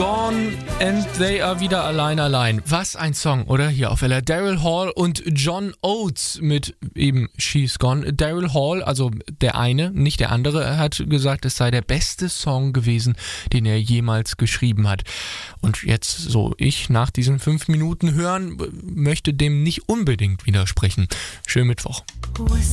Gone and They Are Wieder allein. Was ein Song, oder? Hier auf LR. Daryl Hall und John Oates mit eben She's Gone. Daryl Hall, also der eine, nicht der andere, hat gesagt, es sei der beste Song gewesen, den er jemals geschrieben hat. Und jetzt so, ich nach diesen 5 Minuten hören, möchte dem nicht unbedingt widersprechen. Schönen Mittwoch.